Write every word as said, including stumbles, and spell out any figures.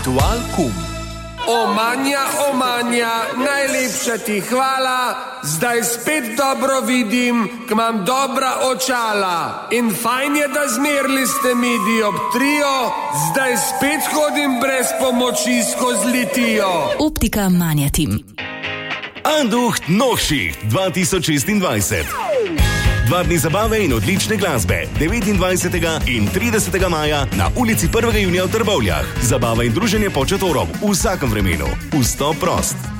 Ritual kum. Omanja, omanja, najlepša ti hvala, zdaj spet dobro vidim, k imam dobra očala. In fajn je, da zmerli ste mi dioptrijo, zdaj spet hodim brez pomoči skozi litijo. Optika Manjatim. Anducht Nochschicht dva tisoč šestindvajset. Dva dni zabave in odlične glasbe, devetindvajsetega in tridesetega maja na ulici prvega junija v Trbovljah. Zabava in druženje pod šatorom v vsakem vremenu. Vstop prost.